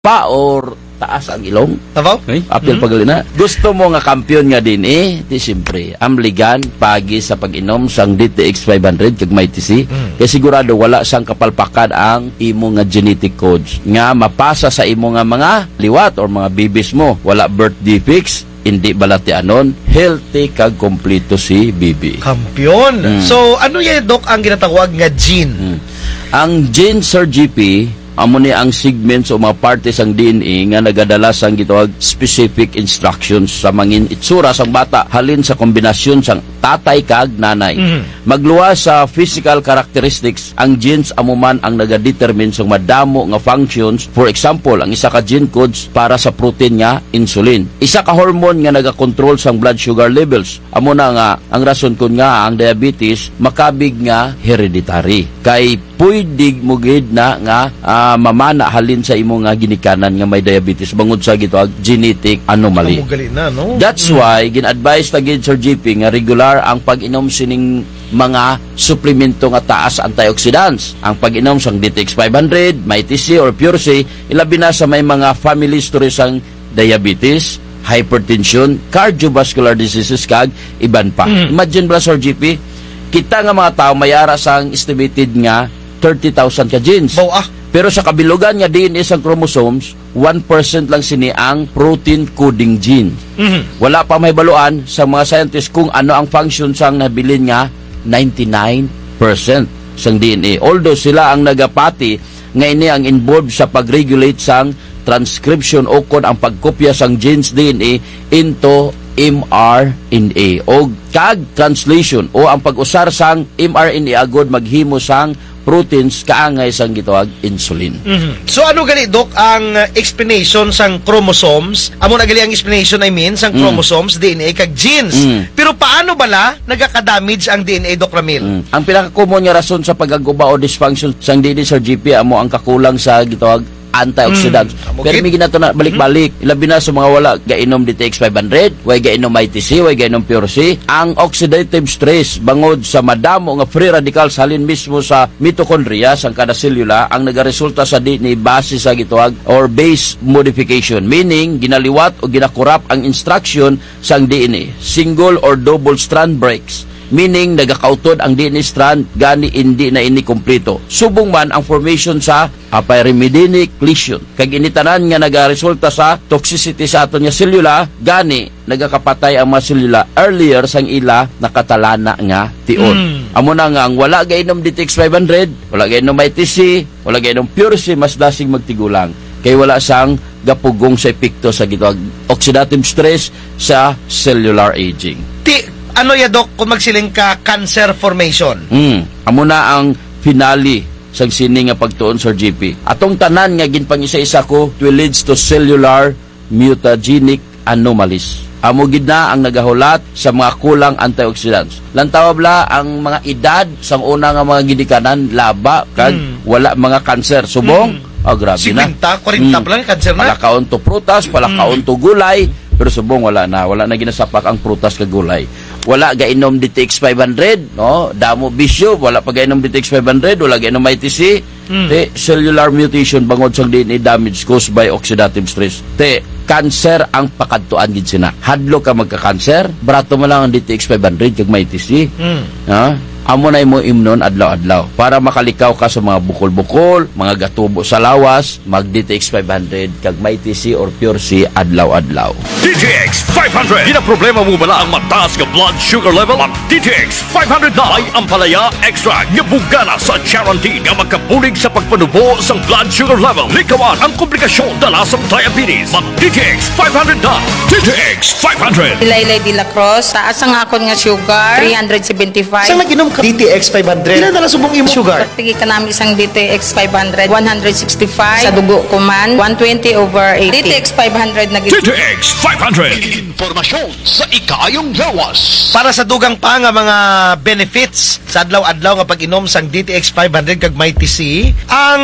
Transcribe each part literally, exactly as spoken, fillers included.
pa or taas ang ilong. Tabaw? Okay? Apil mm-hmm. pagalina. Gusto mo nga kampiyon nga din eh, di siyempre, amligan pagi sa pag-inom sang D T X five hundred kag may T C. Mm. Kaya sigurado wala sang kapalpakan ang imo nga genetic codes nga mapasa sa imo nga mga liwat or mga bibis mo. Wala birth defects, hindi balati anon, healthy kag kompleto si bibi. Kampiyon. Mm. So, ano yan, Dok, ang ginatawag nga gene? Mm. Ang gene, Sir G P, amo ni ang segments o mga partes ang D N A nga nagadala sang gitawag specific instructions sa mangin itsura sang bata halin sa kombinasyon sang tatay kag nanay. Mm-hmm. Magluwas sa physical characteristics, ang genes amo man ang nagadetermine sang madamo nga functions. For example, ang isa ka gene codes para sa protein nga insulin. Isa ka hormone nga nagakontrol sang blood sugar levels. Amo na nga ang rason kun nga ang diabetes makabig nga hereditary. Kay pwede mo gid na nga uh, mamana halin sa imo nga ginikanan nga may diabetes bangod sa gitawag genetic anomaly. Na, no? That's mm. why gin-advise ta gid Sir G P nga regular ang pag-inom sining mga suplemento nga taas antioxidants. Ang pag-inom sang D T X five hundred, may T C or Pure C, ilabi na sa may mga family history sang diabetes, hypertension, cardiovascular diseases kag iban pa. Mm. Imagine ba Sir G P, kita nga mga tao may ara sang estimated nga thirty thousand ka genes. Wow, ah. Pero sa kabilugan nga D N A sang chromosomes, one percent lang sini ang protein coding gene. Mm-hmm. Wala pa may baluan sa mga scientists kung ano ang function sang nabilin nga ninety-nine percent sang D N A. Although sila ang nagapati nga ini ang involved sa pag-regulate sang transcription o kon ang pagkopya sang genes D N A into M R N A o kag translation o ang pag-usar sang M R N A agod maghimo sang proteins kaangay sang gitawag insulin. Mm-hmm. So ano gali, Dok, ang uh, explanation sang chromosomes? Amo na gali ang explanation, I mean, sang mm. chromosomes, D N A kag genes. Mm. Pero paano bala nagaka-damage ang D N A, Dok Ramil? Mm. Ang pinaka-common nga rason sa pagaguba o dysfunction sang D N A Sir G P amo ang kakulang sa gitawag antioxidants. Mm. Pero may ginato na balik-balik. Mm. Ilabi na sa mga wala gainom D T X five hundred, way gainom I T C, way gainom Pure C. Ang oxidative stress bangod sa madamo nga free radicals halin mismo sa mitochondria sang kada selula ang nagaresulta sa D N A base sa gitawag or base modification, meaning ginaliwat o ginakurap ang instruction sang D N A. Single or double strand breaks, meaning nagakautod ang D N A strand gani hindi na ini kompleto. Subong man ang formation sa pyrimidinic lesion. Kag initanan nga nagaresulta sa toxicity sa aton nga selula gani nagakapatay ang mga selula earlier sang ila nakatalana nga tion. Mm. Amo na nga ang wala gainom D T X five hundred, wala gainom I T C, wala gainom Pure C, mas dasing magtigulang. Kay wala sang gapugong sa epekto sa gitawag oxidative stress sa cellular aging. Ti ano ya, Dok, kung magsiling ka cancer formation? Mm. Amo na ang finale sa sini nga pagtuon Sir G P. Atong tanan nga ginpangisa-isa ko will leads to cellular mutagenic anomalies. Amo gid na ang nagahulat sa mga kulang antioxidants. Lantaw bla ang mga edad sang una nga mga ginikanan laba kag mm. wala mga cancer. Subong, mm. oh, grabe na. fifty, forty mm. pa lang cancer na. Palakaon to prutas, palakaon mm. to gulay, pero subong wala na, wala na ginasapak ang prutas kag gulay. Wala gainom D T X five hundred, no? Damo bisyo, wala pa gainom D T X five hundred, wala gainom I T C. Mm. Te, cellular mutation bangod sang D N A damage caused by oxidative stress. Te, cancer ang pakadtuan gid sina. Hadlo ka magka-cancer, barato mo lang ang D T X five hundred kag may I T C. Mm. Ha? Amo na mo imnon adlaw-adlaw para makalikaw ka sa mga bukol-bukol, mga gatubo sa lawas, mag D T X five hundred kag may T C or Pure C adlaw-adlaw. D T X five hundred. Di na problema mo bala ang mataas nga blood sugar level? Mag D T X five hundred na ay ampalaya extra nga bugana sa guarantee nga magkapulig sa pagpanubo sa blood sugar level. Likawan ang komplikasyon dala sa diabetes. Mag D T X five hundred na. D T X five hundred. Ilaylay de la Cruz, taas ang akon nga sugar, three seventy-five. Saan naginom ka D T X five hundred? Ilan na lang subong imo sugar? Pagtigi ka namin isang D T X five hundred, one sixty-five. Sa dugo ko man, one twenty over eighty. D T X five hundred naging D T X five hundred. Informasyon sa ikayong lawas. Para sa dugang pa nga mga benefits sa adlaw-adlaw nga pag-inom sang D T X five hundred kag may T C, ang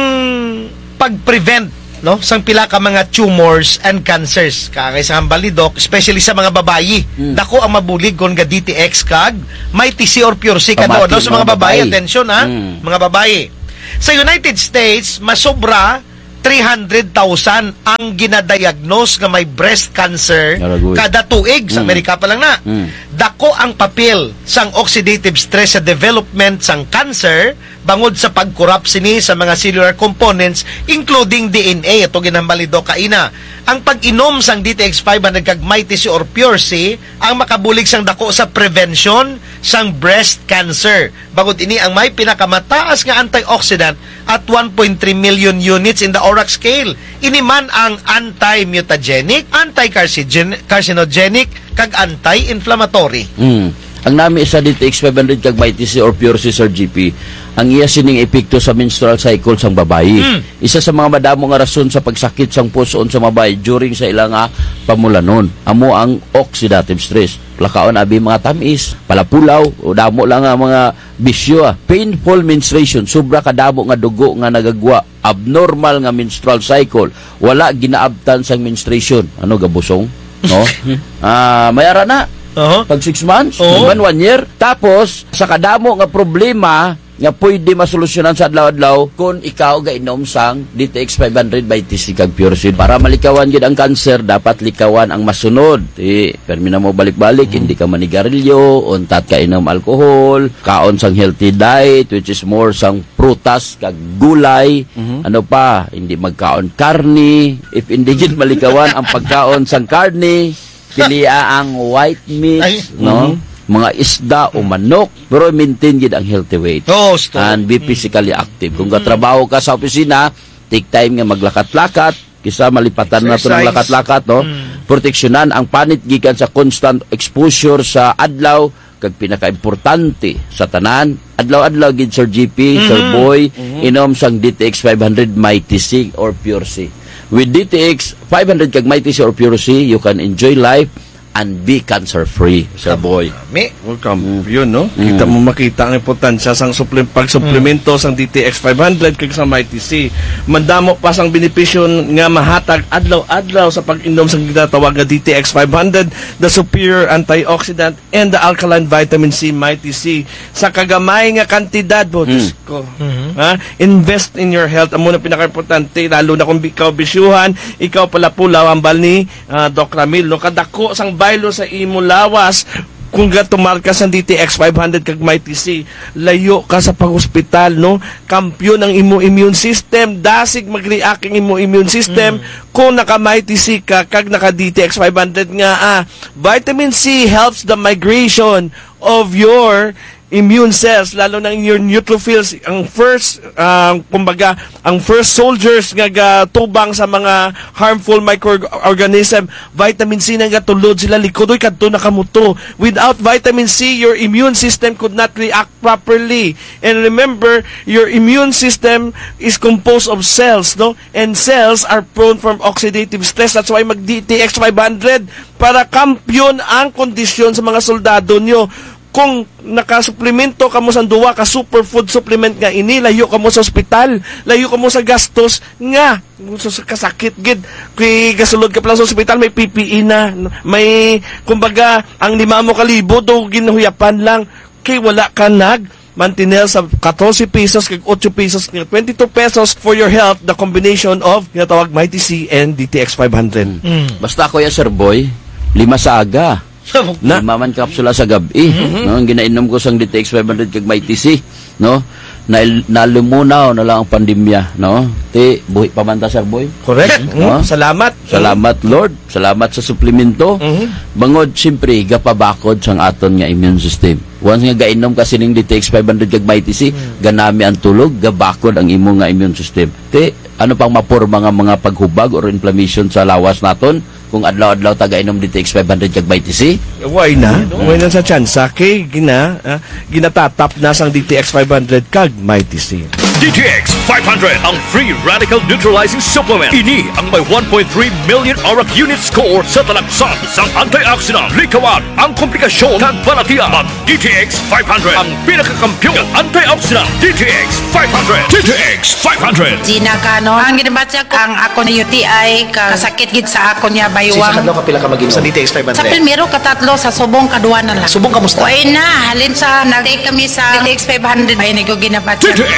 pag-prevent no sang pila ka mga tumors and cancers kagay sa hambalidok, especially sa mga babayi. Mm. Dako ang mabulig kon ga D T X kag may T C or Pure C kado daw sa mga babayi. Attention ha, mm. mga babayi. Sa United States, masobra three hundred thousand ang ginadiagnose nga may breast cancer Naragoy. kada tuig sa Mm. Amerika pa lang na. Mm. Dako ang papel sang oxidative stress sa development sang cancer bangod sa pagkurap sini sa mga cellular components including D N A. Ito ginambalido kaina. Ang pag-inom sang D T X five hundred kag Mighty C or Pure C ang makabulig sang dako sa prevention sang breast cancer. Bangod ini ang may pinakamataas nga antioxidant at one point three million units in the O R A C scale. Ini man ang anti-mutagenic, anti-carcinogenic, kag anti-inflammatory. Mm. Ang nami sa D T X five hundred kag Mighty C or Pure C Sir G P, ang iya sining epekto sa menstrual cycle sang babayi. Mm. Isa sa mga madamo nga rason sa pagsakit sang puson sa babayi during sa ilang nga pamulanon. Amo ang oxidative stress. Lakaon abi mga tamis, palapulaw, o damo lang nga mga bisyo. Ah. Painful menstruation, sobra kadamo nga dugo nga nagagwa. Abnormal nga menstrual cycle. Wala ginaabtan sang menstruation. Ano gabusong? No? Ah, mayara na. Uh-huh. Pag six months, Oo. man one year. Tapos, sa kadamo nga problema nga pwede masolusyonan sa adlaw-adlaw kung ikaw gainom sang D T X five hundred by T C kag Pure C. Para malikawan gid ang cancer, dapat likawan ang masunod. Eh, permi na mo balik-balik, hindi ka manigarilyo, untat ka inom alcohol, kaon sang healthy diet, which is more sang prutas kag gulay, ano pa, hindi magkaon karni. If hindi gid malikawan ang pagkaon sang karni, pilia ang white meat, Ay. no? Mga isda o manok, pero maintain gid ang healthy weight. Oh, stop. And be physically active. Kung katrabaho ka sa opisina, take time nga maglakat-lakat, kisa malipatan na to ng Exercise. lakat-lakat, no? Proteksyonan ang panit gikan sa constant exposure sa adlaw, kag pinaka-importante sa tanan, adlaw-adlaw gid Sir G P, Sir Boy, inom sang D T X five hundred Mighty C or Pure C. With D T X five hundred kag Mighty C or Pure C, you can enjoy life and be cancer-free, Sir Boy. Me. Welcome. Yun, no? Kita mo makita ang importansya sang suplim pag-suplemento sang D T X five hundred kag sa Mighty C. Mandamo pa sang benepisyo nga mahatag adlaw-adlaw sa pag-inom sang ginatawag nga D T X five hundred, the superior antioxidant and the alkaline vitamin C Mighty C. Sa kagamay nga kantidad mo, Diyos ko. Ha? Invest in your health. Amo na pinaka-importante, lalo na kung ikaw bisyuhan, ikaw pala pulaw ang bal ni uh, Doc Ramil. No? Kadako sang baylo sa imo lawas, kung gatumar ka sa D T X five hundred kag Mighty C, layo ka sa pag-hospital, no? Kampyon ang imo immune system, dasig mag-react ang imo immune system kung naka Mighty C ka kag naka D T X five hundred nga. Ah, vitamin C helps the migration of your immune cells, lalo na your neutrophils, ang first, uh, kumbaga, ang first soldiers nga gatubang sa mga harmful microorganism, vitamin C nga gatulod sila likodoy kadto nakamuto. Without vitamin C, your immune system could not react properly. And remember, your immune system is composed of cells, no? And cells are prone from oxidative stress. That's why mag-D T X five hundred para kampyon ang kondisyon sa mga soldado nyo. Kung nakasuplemento ka mo sa duwa ka superfood supplement nga ini, layo ka mo sa ospital, layo ka mo sa gastos nga sa kasakit gid. Kay gasulod ka pala sa ospital, may P P E na, may kumbaga ang lima mo kalibo do ginahuyapan lang, kay wala ka nag mantinel sa fourteen pesos kag eight pesos, twenty-two pesos for your health, the combination of ginatawag Mighty C and D T X five hundred. Basta ako ya, Sir Boy, lima sa aga. Na? Lima man kapsula sa gabi. No, ang ginainom ko sang D T X five hundred kag Mighty C, no? Na nalumunaw na lang ang pandemya, no? Ti buhi pa man ta, Sir Boy. Correct. No? Salamat. Salamat Lord, salamat sa suplemento. Bangod siyempre gapabakod sang aton nga immune system. Once nga gainom ka sining D T X five hundred kag Mighty C, ganami ang tulog, gabakod ang imo nga immune system. Ti ano pang maporma nga mga paghubag or inflammation sa lawas naton kung adlaw-adlaw taga inom D T X five hundred kag Mighty C? Why na? Why na sa tsansa? Kay gina, ah, ginatatap na sang D T X five hundred kag Mighty C. D T X five hundred, ang free radical neutralizing supplement. Ini ang may one point three million O R A C unit score sa talaksan sang antioxidant. Likawan ang komplikasyon kag balatian. Mag D T X five hundred, ang pinakakampyon ng antioxidant. D T X five hundred. D T X five hundred. Gina kanon. Ang ginabatya ko, ang ako na U T I, kasakit gid sa ako niya baywang. ka pila ka mag sa D T X five Sa hundred? Pilmero katatlo sa subong kadua na lang. Subong kamusta? Uy na, halin sa nag-take kami sa D T X five hundred. Ay, nigo D ginabatya. T X five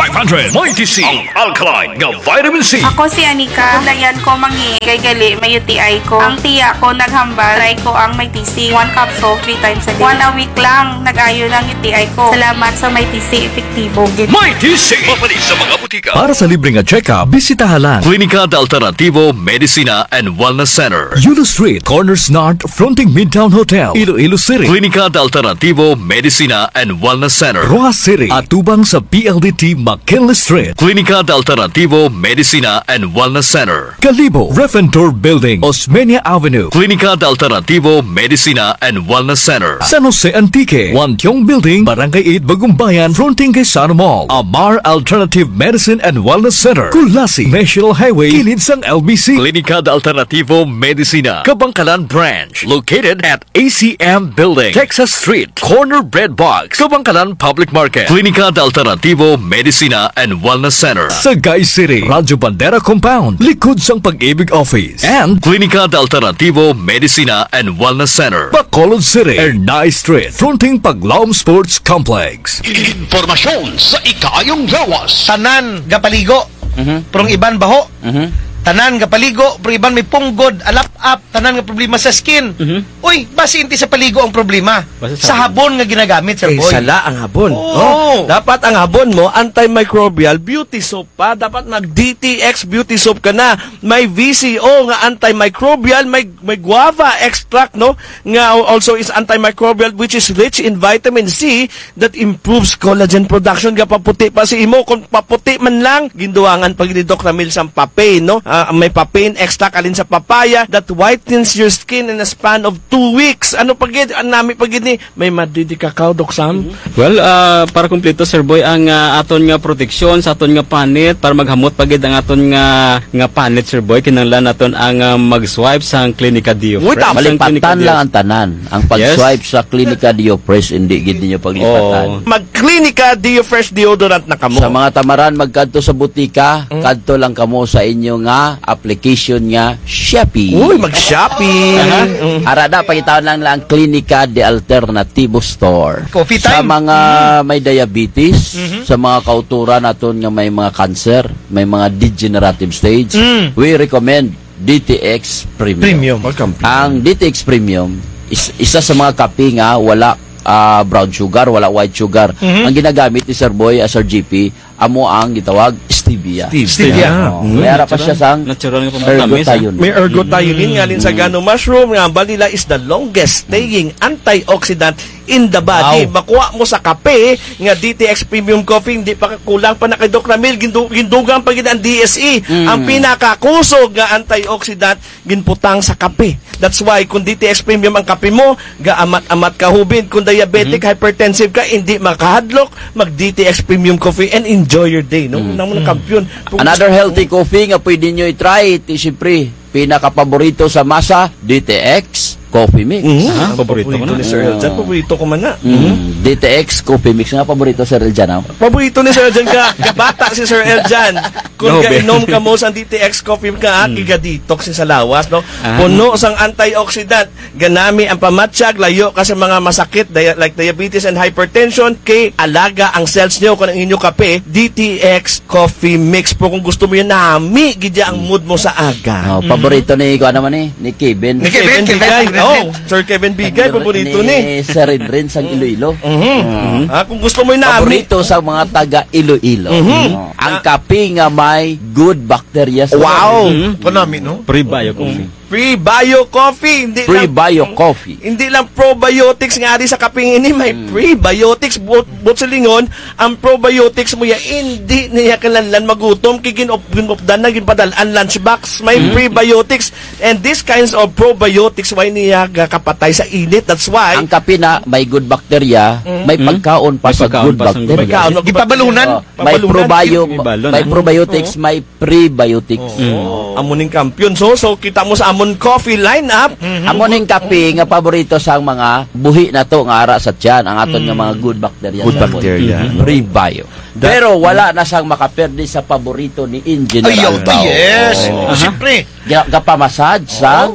five hundred. Mighty C, ang alkaline nga vitamin C. Ako si Anika. Dayan ko mangi kay gali may U T I ko. Ang tiya ko naghambal. Try ko ang may T C. One capsule, three times a day. One a week lang. Nag-ayo ng U T I ko. Salamat sa may T C. Epektibo. Mighty C, mapalis sa mga butika. Para sa libreng check-up, bisitahalan Klinika de Alternativo Medicina and Wellness Center. Yulo Street, Corners North, fronting Midtown Hotel, Iloilo City. Klinika de Alternativo Medicina and Wellness Center. Roa City, atubang sa P L D T McKinley Street. Klinika de Alternativo Medicina and Wellness Center. Kalibo, Refentor Building, Osmeña Avenue. Klinika de Alternativo Medicina and Wellness Center. San Jose Antique, Wantiong Building, Barangay eight, Bagumbayan, fronting kay Sana Mall. Amar Alternative Medicine and Wellness Center. Kulasi, National Highway, kilid sang L B C. Klinika de Alternativo Medicina, Kabangkalan Branch, located at A C M Building, Texas Street, Corner Bread Box, Kabangkalan Public Market. Klinika de Alternativo Medicina and Wellness Center. Sagay City, Radyo Bandera Compound, likod sang Pag-ibig Office. And Klinika de Alternativo Medicina and Wellness Center. Bacolod City, Ernay Street, fronting Paglaom Sports Complex. Informasyon sa ikayong gawas. Tanan gapaligo. Prong iban baho. Tanan gapaligo, pero iban may punggod, alap-up, tanan nga problema sa skin. Uy, basi inti sa paligo ang problema. Sa habon nga ginagamit, sir Eh, boy. sala ang habon. Oo. Oh, dapat ang habon mo, antimicrobial beauty soap pa. Dapat mag-D T X beauty soap ka na. May V C O nga antimicrobial, may, may guava extract, no? Nga also is antimicrobial, which is rich in vitamin C that improves collagen production. Nga paputi pa si imo. Kung paputi man lang, ginduangan pag ni Doc Ramil sa papain, no? Ah, may papain extract alin sa papaya that whitens your skin in a span of two weeks. Ano pagid? Ang nami pagid ni may madidi kakao, Doc Sam? Well, ah, para kumpleto Sir Boy ang ah, aton nga proteksyon sa aton nga panit para maghamot pagid ang aton nga nga panit Sir Boy kinahanglan naton ang ah, mag-swipe sa Klinika Dio. Uy, tama. Malipatan lang ang tanan. Ang pag-swipe sa Klinika Dio Fresh, hindi gid ninyo paglipatan. Mag-Klinika Dio Fresh Deodorant na kamo. Sa mga tamaran, magkadto sa butika, kadto lang kamo sa inyo nga application nga Shopee. Uy, mag-Shopee. Uh-huh. Arada, pakitawan lang lang Klinika de Alternativo Store. Coffee Sa time. mga may diabetes, sa mga kauturan naton nga may mga cancer, may mga degenerative stage, Mm. we recommend D T X Premium. Premium. Ang D T X Premium, is, isa sa mga kape nga wala ah, brown sugar, wala white sugar. Ang ginagamit ni Sir Boy, as Sir G P, amo ang gitawag stevia. Stevia. Oh, Mayara pa siya sang Natural nga pamatamis. ergotayon. May ergotayonin nga din sa gano mushroom nga balila is the longest staying antioxidant in the body. Wow. Makuha mo sa kape nga D T X Premium Coffee, hindi pa kulang pa na kay Doc Ramil, gindu, gindugang pa gid ang D S E. Ang pinakakusog nga antioxidant ginputang sa kape. That's why kung D T X Premium ang kape mo, gaamat-amat ka hubin. Kung diabetic, hypertensive ka, hindi makahadlok, mag D T X Premium Coffee and enjoy your day, no? Namo na kampiyon. Kung Another healthy coffee nga pwede nyo i-try, iti siyempre, pinaka-paborito sa masa, D T X Coffee Mix. Mhm. Ah, paborito paborito ko na. ni Sir Eljan. Paborito ko man na. Mm, D T X Coffee Mix nga paborito sa Reljana. Paborito ni Sir Eljan ka. Bata si Sir Eljan. Kung No, gainom ka mo sa D T X coffee ka, mm. giga-detox sa lawas, no? Ah. Puno sang antioxidant. Ganami ang pamatsyag, layo ka sa mga masakit dia- like diabetes and hypertension. Kay alaga ang cells nyo kung ang inyo kape, D T X Coffee Mix. Pero kung gusto mo yun, nami, gidya ang mood mo sa aga. Oh, paborito ni ko naman ni ni Kevin. Ni Kevin, Kevin, Bigay. Kevin. Oh, Sir Kevin Bigay, paborito ni. Sir Rin sang Iloilo. Mhm. Ah, kung gusto mo yun, nami. Paborito sa mga taga Iloilo. Oh. Ang kape nga may good bacteria sa Wow. Konami, no? Pre-bio coffee. Pre-bio coffee. Hindi lang- Pre-bio coffee. Hindi lang probiotics nga di sa kaping ini, may prebiotics but, but sa lingon, ang probiotics mo ya hindi niya kalanlan magutom kigin op ginopdan na ginpadalan lunchbox may prebiotics and these kinds of probiotics why niya kapatay sa init. That's why Ang kape na may good bacteria, may pagkaon pa May sa pagkaon good pa sa bacteria. Pagkaon, no? Gipabalunan? Oh, may Pabalunan. probio, May balon, may ah. probiotics, may prebiotics. oh, amuning kampiyon. So so kita mo sa Amon Coffee lineup. Amo ning kape nga paborito sa mga buhi na to nga ara sa tiyan, ang aton nga mga good bacteria. Good sa bacteria. body. Prebio. Pero wala na siyang makaperde sa paborito ni Engineer Ayaw, Albao. yes. Oh. Siyempre. Ga- Gapamassage sa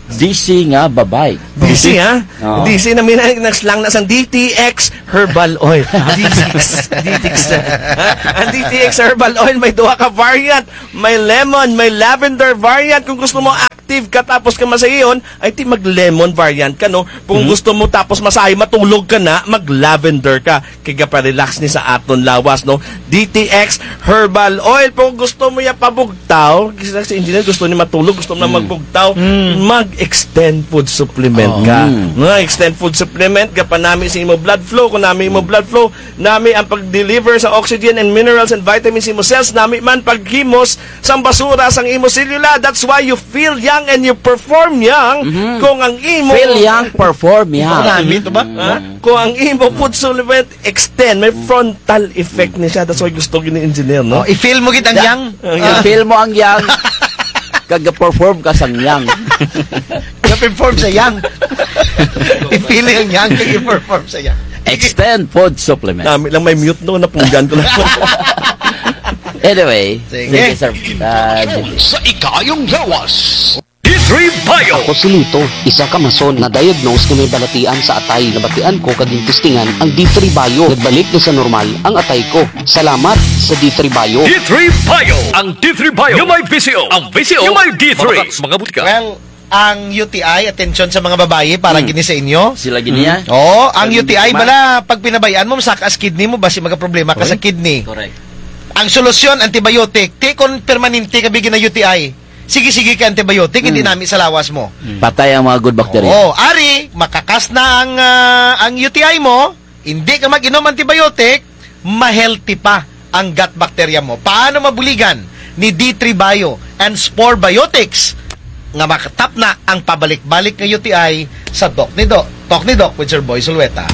D C nga babay. D C, ha? Oo. D C na minay nagslang na sang D T X Herbal Oil. D T X. D T X. Ha? Ang D T X Herbal Oil, may duha ka variant. May lemon, may lavender variant. Kung gusto mo active ka tapos ka masayon, ay ti mag-lemon variant ka, no? Kung gusto mo tapos masahay, matulog ka na, mag-lavender ka. Kaya pa-relax ni sa aton lawas, no? D T X Herbal Oil. Kung gusto mo ya pabugtaw, kasi si engineer gusto ni matulog, gusto mo na magbugtaw, mag-extend food supplement ka. No, extend food supplement ka pa namin sa imo blood flow. Kung namin imo blood flow, namin ang pag-deliver sa oxygen and minerals and vitamins sa imo cells, namin man paghimos sang basura sang imo selula. That's why you feel young and you perform young. Kung ang imo Feel young, perform young. Marami ito ba? Ha? Kung ang imo food supplement extend, may frontal effect ni siya. That's why gusto gini engineer, no? Oh, i-feel mo kitang yang. Uh, feel mo ang young, kag-perform ka sang young. Na-perform sa yang. I-feel yung yang, i-perform sa yang. Extend food supplement. Namin lang may mute no, napunggan ko lang. Anyway, Sige. sige, sir. Uh, J P. Sa ikayong lawas, D three Bio. Ako si Lito, isa ka mason na diagnose na may balatian sa atay. Nabatian ko kaging testingan ang D three Bio. Nagbalik na sa normal ang atay ko. Salamat sa D three Bio. D three Bio. Ang D three Bio yung may V C O. Ang V C O yung may D three. Mga butika. Well, ang U T I, attention sa mga babae, para gini sa inyo. Sila giniya? Oo, ang U T I, bala, pag pinabayaan mo, masakas kidney mo, basi magka-problema ka sa kidney. Correct. Ang solusyon, antibiotic. Take on permanente ka bigyan na U T I. Sige-sige ka antibiotic, hindi namin sa lawas mo. Patay ang mga good bacteria. Oo, ari, makakas na ang, ah, ang U T I mo, hindi ka mag-inom antibiotic, ma-healthy pa ang gut bacteria mo. Paano mabuligan ni D three Bio and Spore Biotics nga makatap na ang pabalik-balik ng U T I sa Doc ni Doc. Talk ni Doc with Sir Boy Sulweta.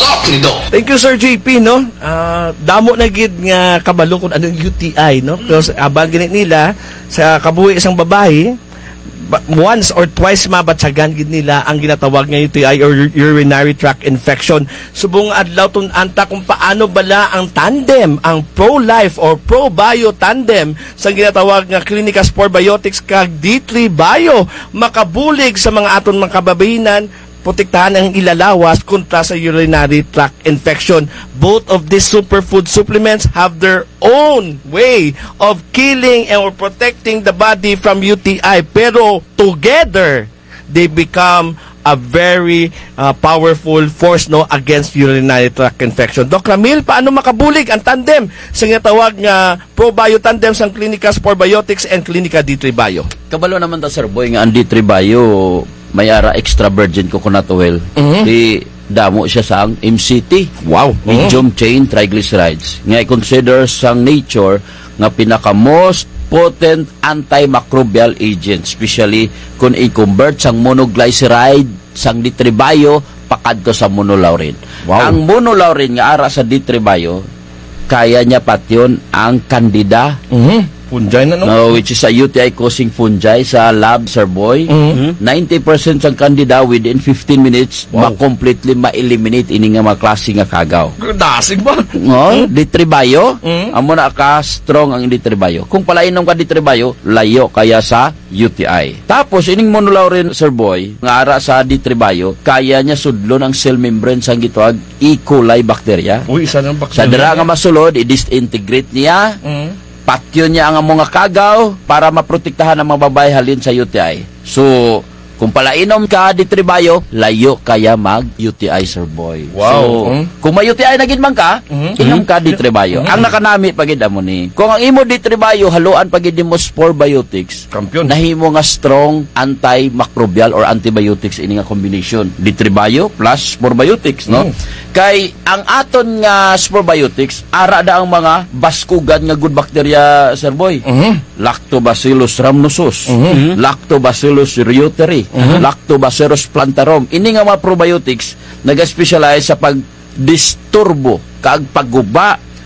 Thank you, Sir J P, no? Ah, damo na gid nga kabalo kung anong U T I, no? Because abang ginit nila sa kabuhi isang babae, ba- once or twice mabatsagan gid nila ang ginatawag nga U T I or u- urinary tract infection. Subong adlaw tun anta kung paano bala ang tandem, ang pro-life or pro-bio tandem sa ginatawag nga Clinica Spore Biotics kag D three Bio makabulig sa mga aton mga kababayenan, protektahan ang ilalawas kontra sa urinary tract infection. Both of these superfood supplements have their own way of killing and or protecting the body from U T I. Pero together, they become a very uh, powerful force, no, against urinary tract infection. Doc Ramil, paano makabulig ang tandem sa tawag nga ProBio tandem sa Clinica Spore Biotics and Clinica D three Bio? Kabalo naman ta, Sir Boy, nga ang D three Bio, may ara extra virgin coconut oil. Mhm. Di damo siya sa ang M C T. Wow. Medium chain triglycerides. Nga i-consider sang nature nga pinaka most potent antimicrobial agent, especially kung i-convert sang monoglyceride sang D three Bio pakadto sa monolaurin. Wow. Ang monolaurin nga ara sa D three Bio, kaya niya patyon ang candida, Mhm. Punjay na, no? no, which is a U T I causing fungi sa lab, Sir Boy. Mhm. ninety percent sang candida within fifteen minutes Wow. ma-completely ma-eliminate ini nga mga klase nga kagaw. Dasig ba? No, D three Bio, Mm. amo na ka strong ang D three Bio. Kung palainom ka D three Bio, layo kaya sa U T I. Tapos ining monolaurin, Sir Boy, nga ara sa D three Bio, kaya niya sudlon ang cell membrane sang gitawag E. coli bacteria. Uy, isa ng Sa dira nga masulod, i-disintegrate niya, Mhm. patyo niya ang mga kagaw para maprotektahan ang mga babae halin sa U T I. So, kung palainom ka D three Bio, layo kaya mag-U T I, Sir Boy. Wow. So, Mm. kung may U T I na gid man ka, Mhm. inom ka D three Bio. Ang nakanami pagid amo ni. Kung ang imo D three Bio haluan pagid mo Spore Biotics, Kampiyon. nahimo nga strong antimicrobial or antibiotics ini nga combination. D three Bio plus Spore Biotics, no? Mm. Kay ang aton nga Spore Biotics ara da ang mga baskugan nga good bacteria, Sir Boy. Mhm. Lactobacillus rhamnosus, Mhm. Lactobacillus reuteri, Lactobacillus plantarum. Ini nga mga probiotics nag-specialize sa pagdisturbo kag pagguba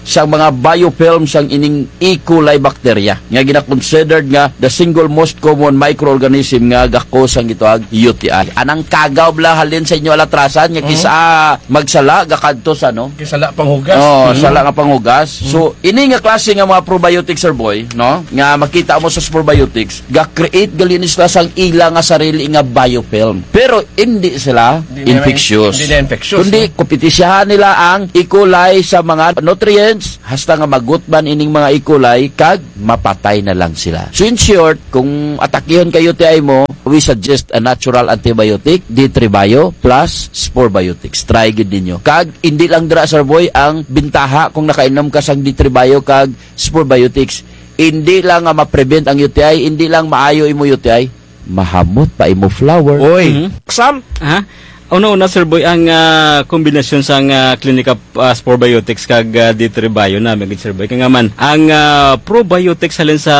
sa mga biofilm sang ining E. coli bacteria nga gina-considered nga the single most common microorganism nga gako sang gitawag U T I. Anang kagaw bla halin sa inyo alatrasan nga kisa magsala gakadto sa no. Kisala panghugas. Oh, sala nga panghugas. So ini nga klase nga mga probiotics, sir boy, no? Nga makita mo sa probiotics, ga-create gali ni sila sang ila nga sarili nga biofilm. Pero hindi sila Hindi na- infectious. hindi na infectious, Kundi kompetisyahan nila ang E. coli sa mga nutrients hasta nga magutban ining mga E. coli kag mapatay na lang sila. So in short, kung atakihon kayo U T I mo, we suggest a natural antibiotic, D three Bio plus Spore Biotics. Try gid ninyo. Kag hindi lang dira, sir boy, ang bintaha kung nakainom ka sang D three Bio kag Spore Biotics. Hindi lang nga ma-prevent ang U T I, hindi lang maayo imo U T I, mahamot pa imo flower. Oy, Sam, Ha? Una-una, Sir Boy, ang ah, kombinasyon sa uh, Clinica uh, Spore Biotics kag uh, D three Bio na, magiging Sir Boy. Kaya nga man, ang ah, probiotics halin sa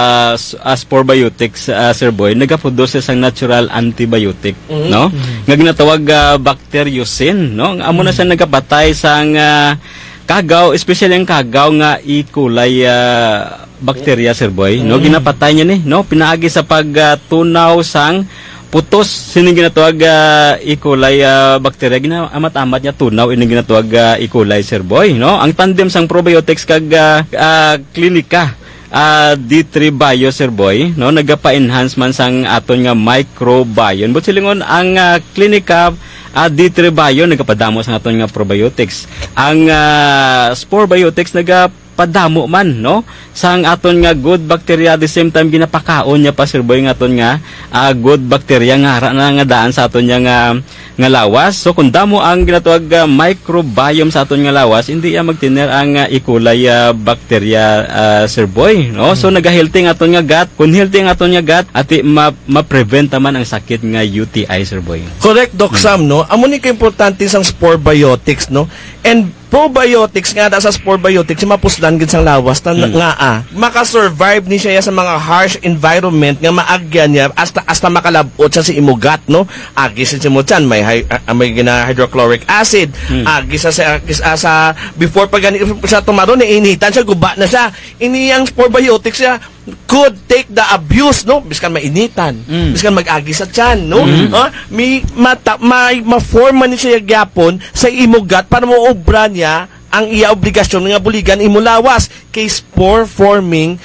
uh, Spore Biotics, ah, Sir Boy, nagaproduce sang natural antibiotic, no? Nga ginatawag uh, bacteriocin, no? Ang amo na siya nagapatay sang ah, kagaw, especially ang kagaw nga E. coli ah, bacteria, Sir Boy, no? Ginapatay niya ni, no? Pinaagi sa pagtunaw sang putos sining ginatawag uh, E. coli uh, bacteria gina amat-amat niya tunaw ini ginatawag uh, E. coli, Sir Boy, no? Ang tandem sang probiotics kag uh, uh, klinika uh, D three Bio, Sir Boy, no, nagapa-enhance man sang aton nga microbiome. But silingon ang uh, klinika uh, D three Bio nagapadamo sang aton nga probiotics. Ang uh, Spore Biotics naga padamo man, no, sang aton nga good bacteria, at the same time ginapakaon niya pa, Sir Boy, nga aton nga ah, good bacteria nga ara na nga daan sa aton nga nga lawas. So kung damo ang ginatawag ah, microbiome sa aton nga lawas, hindi ya magtiner ang ah, E. coli ah, bacteria, ah, Sir Boy, no? So nagahealthy nga aton nga gut. Kung healthy nga aton nga gut, ati ma- ma-prevent man ang sakit nga U T I, Sir Boy. correct, Doc Sam, no? Amo ni ka-importante sang Spore Biotics, no? And probiotics nga da sa Spore Biotics, mapuslan gid sang lawas na nga ah, makasurvive ni siya sa mga harsh environment nga maagyan niya hasta hasta makalabot siya sa imugat, no? Agi sa simutan may hy- ah, may gina hydrochloric acid, agi sa sa, sa, sa before pa gani siya tumaro ni initan siya, guba na siya. Iniyang Spore Biotics siya could take the abuse, no? Biskan mainitan, biskan mag-agi sa tiyan, no? Ah, may mata, may ma-forma ni siya gyapon sa imugat para mo obra niya ang iya obligasyon nga buligan imo lawas kay spore forming